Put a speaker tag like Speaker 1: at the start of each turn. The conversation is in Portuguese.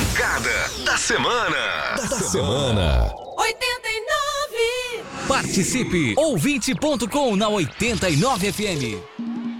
Speaker 1: Pancada da semana.
Speaker 2: Da semana.
Speaker 3: 89.
Speaker 2: Participe. Ouvinte.com na 89 FM.